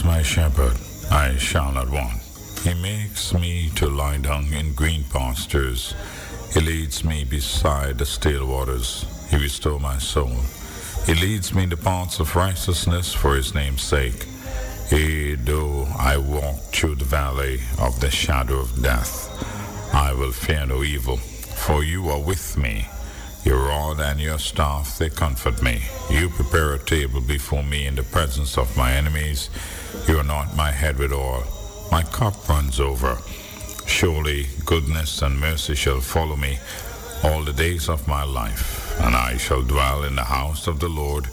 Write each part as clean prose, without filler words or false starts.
my shepherd, I shall not want. He makes me to lie down in green pastures. He leads me beside the still waters. He restores my soul. He leads me in the paths of righteousness for his name's sake. Yea, though I walk through the valley of the shadow of death, I will fear no evil, for you are with me. Your rod and your staff, they comfort me. You prepare a table before me in the presence of my enemies. You anoint my head with oil. My cup runs over. Surely goodness and mercy shall follow me all the days of my life, and I shall dwell in the house of the Lord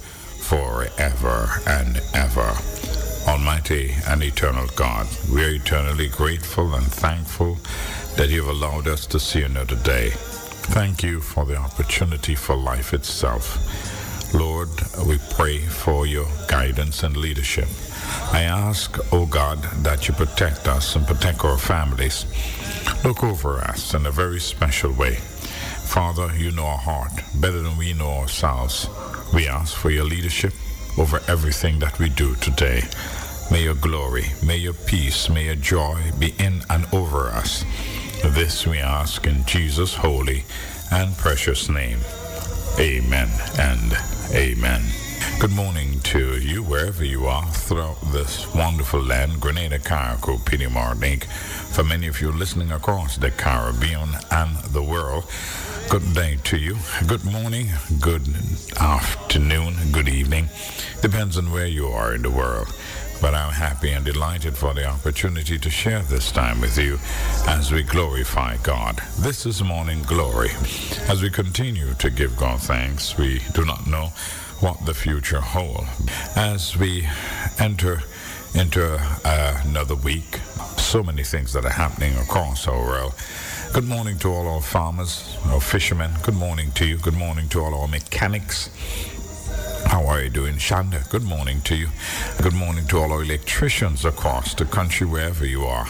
forever and ever. Almighty and eternal God, we are eternally grateful and thankful that you have allowed us to see another day. Thank you for the opportunity for life itself. Lord, we pray for your guidance and leadership. I ask, O God, that you protect us and protect our families. Look over us in a very special way. Father, you know our heart better than we know ourselves. We ask for your leadership over everything that we do today. May your glory, may your peace, may your joy be in and over us. This we ask in Jesus' holy and precious name. Amen and amen. Good morning to you wherever you are throughout this wonderful land, Grenada, Carriacou, Petite Martinique. For many of you listening across the Caribbean and the world, good day to you. Good morning, good afternoon, good evening. Depends on where you are in the world. But I'm happy and delighted for the opportunity to share this time with you as we glorify God. This is Morning Glory. As we continue to give God thanks, we do not know what the future holds. As we enter into another week, so many things that are happening across our world. Good morning to all our farmers, our fishermen. Good morning to you. Good morning to all our mechanics. How are you doing, Shanda? Good morning to you. Good morning to all our electricians across the country, wherever you are.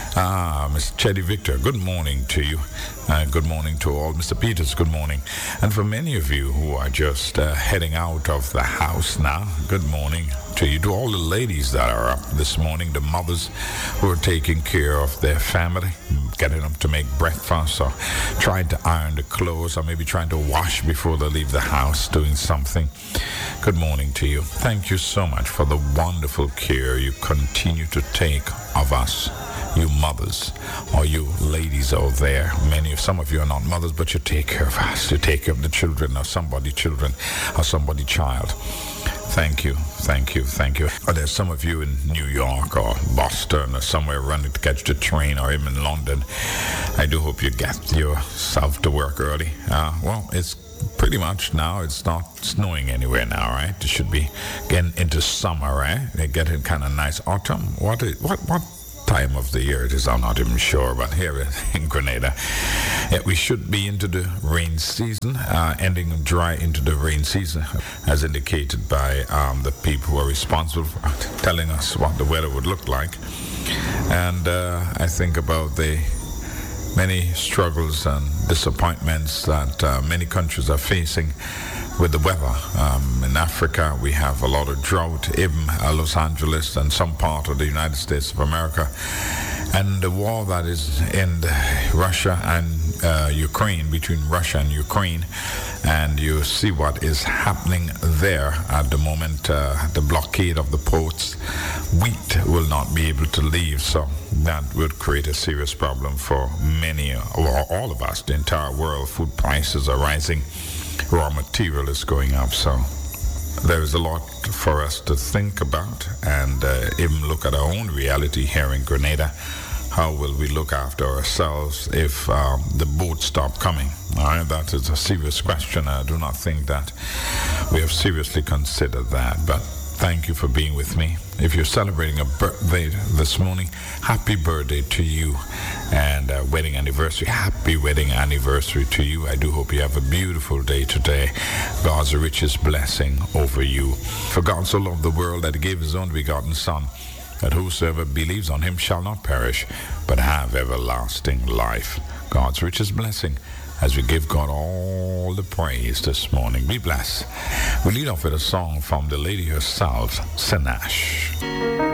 Mr. Cheddy Victor, good morning to you. Good morning to all. Mr. Peters, good morning. And for many of you who are just heading out of the house now, good morning to you. To all the ladies that are up this morning, the mothers who are taking care of their family, getting them to make breakfast or trying to iron the clothes or maybe trying to wash before they leave the house, doing something. Good morning to you. Thank you so much for the wonderful care you continue to take of us, you mothers or you ladies out there. Some of you are not mothers, but you take care of us. You take care of the children or somebody child. Thank you, thank you, thank you. Or there's some of you in New York or Boston or somewhere running to catch the train, or even in London. I do hope you get yourself to work early. Well, it's pretty much now, it's not snowing anywhere now, right? It should be getting into summer, right? They're getting kind of nice autumn. What time of the year it is, I'm not even sure, but here in Grenada, we should be into the rain season, ending dry into the rain season, as indicated by the people who are responsible for telling us what the weather would look like. And I think about the many struggles and disappointments that many countries are facing with the weather. In Africa, we have a lot of drought, even Los Angeles and some part of the United States of America. And the war that is in Russia and Ukraine, between Russia and Ukraine, and you see what is happening there at the moment, the blockade of the ports. Wheat will not be able to leave, so that would create a serious problem for many, or all of us, the entire world. Food prices are rising. Raw material is going up, so there is a lot for us to think about and even look at our own reality here in Grenada. How will we look after ourselves if the boats stop coming? All right, that is a serious question. I do not think that we have seriously considered that, but thank you for being with me. If you're celebrating a birthday this morning, happy birthday to you, and wedding anniversary. Happy wedding anniversary to you. I do hope you have a beautiful day today. God's richest blessing over you. For God so loved the world that he gave his only begotten Son, that whosoever believes on him shall not perish, but have everlasting life. God's richest blessing as we give God all the praise this morning. Be blessed. We lead off with a song from the lady herself, Sinash.